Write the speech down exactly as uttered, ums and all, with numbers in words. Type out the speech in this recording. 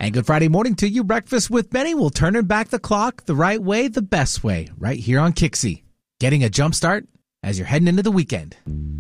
And good Friday morning to you. Breakfast with Benny. We'll turn back the clock the right way, the best way, right here on Kixie. Getting a jump start as you're heading into the weekend.